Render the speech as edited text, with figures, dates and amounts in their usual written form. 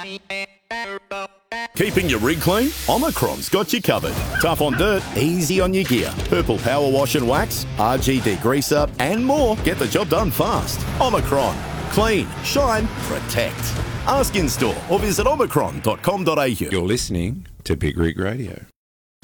Keeping your rig clean? Omicron's got you covered. Tough on dirt, easy on your gear. Purple power wash and wax, RG degreaser, and more. Get the job done fast. Omicron. Clean, shine, protect. Ask in store or visit omicron.com.au. You're listening to Big Rig Radio.